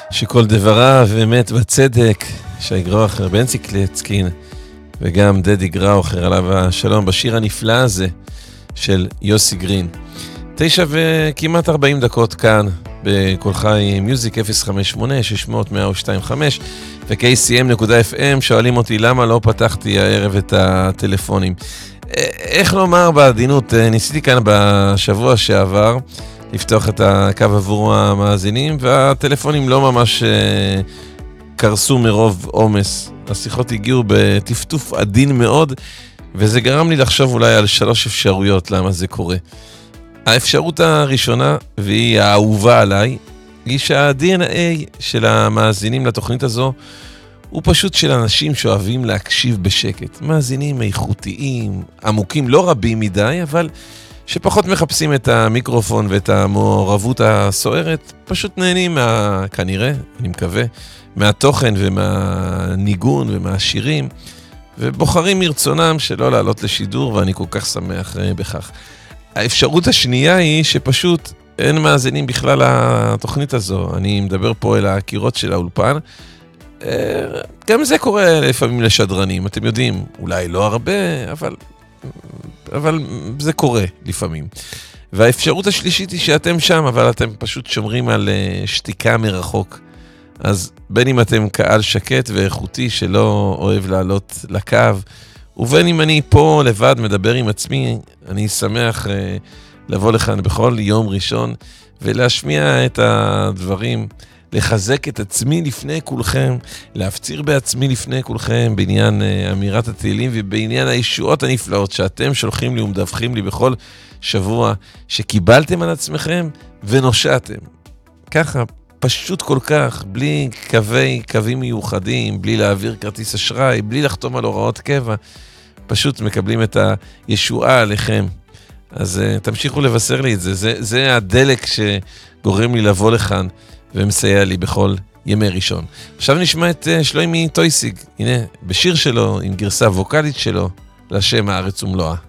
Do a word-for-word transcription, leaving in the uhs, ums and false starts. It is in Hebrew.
שכל דבריו אמת בצדק, שי גרוח, בנצי קלצקין, וגם דדי גראוכר עליו השלום, בשיר הנפלא הזה של יוסי גרין. תשע וכמעט ארבעים דקות כאן, בכל חי מיוזיק אפס חמש שמונה שש מאות מאה ושתיים חמש ו-קיי סי אם נקודה אף אם. שואלים אותי למה לא פתחתי הערב את הטלפונים. איך לומר בעדינות, ניסיתי כאן בשבוע שעבר לפתוח את הקו עבור המאזינים, והטלפונים לא ממש קרסו מרוב עומס. השיחות הגיעו בטפטוף עדין מאוד, וזה גרם לי לחשוב אולי על שלוש אפשרויות למה זה קורה. האפשרות הראשונה, והיא האהובה עליי, היא שה-די אן איי של המאזינים לתוכנית הזו הוא פשוט של אנשים שאוהבים להקשיב בשקט. מאזינים איכותיים, עמוקים, לא רבים מדי, אבל שפחות מחפשים את המיקרופון ואת המעורבות הסוערת, פשוט נהנים מה, כנראה, אני מקווה, מהתוכן ומהניגון ומהשירים, ובוחרים מרצונם שלא לעלות לשידור, ואני כל כך שמח בכך. האפשרות השנייה היא שפשוט אין מאזינים בכלל לתוכנית הזו. אני מדבר פה אל הקירות של האולפן. גם זה קורה לפעמים לשדרנים, אתם יודעים, אולי לא הרבה, אבל, אבל זה קורה לפעמים. והאפשרות השלישית היא שאתם שם, אבל אתם פשוט שומרים על שתיקה מרחוק. אז בין אם אתם קהל שקט ואיכותי שלא אוהב לעלות לקו, ובין אם אני פה לבד מדבר עם עצמי, אני שמח uh, לבוא לכאן בכל יום ראשון ולהשמיע את הדברים, לחזק את עצמי לפני כולכם, להפציר בעצמי לפני כולכם בעניין uh, אמירת התהילים ובעניין הישועות הנפלאות שאתם שולחים לי ומדווחים לי בכל שבוע, שקיבלתם על עצמכם ונושעתם. ככה, פשוט כל כך, בלי קווי, קווים מיוחדים, בלי להעביר כרטיס אשראי, בלי לחתום על הוראות קבע, פשוט מקבלים את הישועה עליכם. אז uh, תמשיכו לבשר לי את זה. זה. זה הדלק שגורם לי לבוא לכאן ומסייע לי בכל ימי ראשון. עכשיו נשמע את uh, שלוימי טויסיג, הנה, בשיר שלו, עם גרסה ווקלית שלו, לשם הארץ ומלואה.